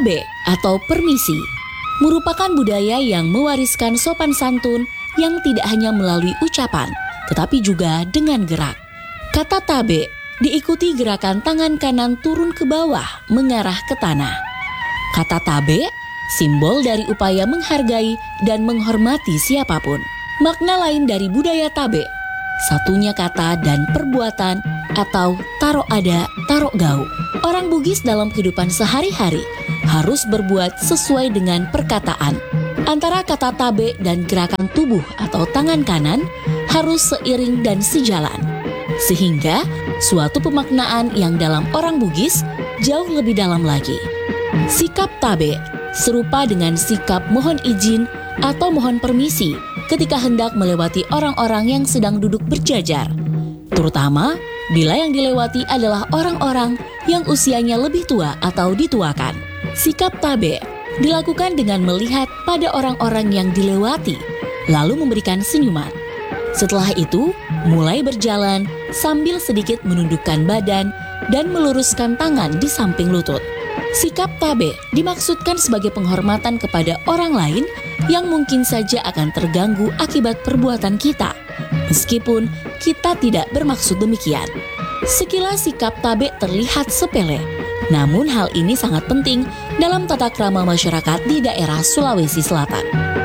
tabe atau permisi merupakan budaya yang mewariskan sopan santun yang tidak hanya melalui ucapan, tetapi juga dengan gerak. Kata tabe diikuti gerakan tangan kanan turun ke bawah mengarah ke tanah. Kata tabe simbol dari upaya menghargai dan menghormati siapapun. Makna lain dari budaya tabe, satunya kata dan perbuatan atau taro ada, taro gau. Orang Bugis dalam kehidupan sehari-hari harus berbuat sesuai dengan perkataan. Antara kata tabe dan gerakan tubuh atau tangan kanan harus seiring dan sejalan. Sehingga suatu pemaknaan yang dalam orang Bugis jauh lebih dalam lagi. Sikap tabe serupa dengan sikap mohon izin atau mohon permisi ketika hendak melewati orang-orang yang sedang duduk berjajar. Terutama bila yang dilewati adalah orang-orang yang usianya lebih tua atau dituakan. Sikap tabe dilakukan dengan melihat pada orang-orang yang dilewati, lalu memberikan senyuman. Setelah itu, mulai berjalan sambil sedikit menundukkan badan dan meluruskan tangan di samping lutut. Sikap tabe dimaksudkan sebagai penghormatan kepada orang lain yang mungkin saja akan terganggu akibat perbuatan kita, meskipun kita tidak bermaksud demikian. Sekilas sikap tabe terlihat sepele, namun hal ini sangat penting dalam tata krama masyarakat di daerah Sulawesi Selatan.